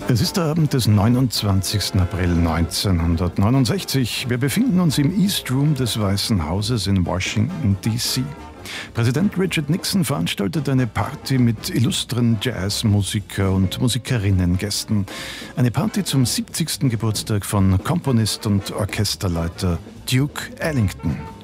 Es ist der Abend des 29. April 1969. Wir befinden uns im East Room des Weißen Hauses in Washington, D.C. Präsident Richard Nixon veranstaltet eine Party mit illustren Jazzmusiker und Musikerinnengästen. Eine Party zum 70. Geburtstag von Komponist und Orchesterleiter Duke Ellington.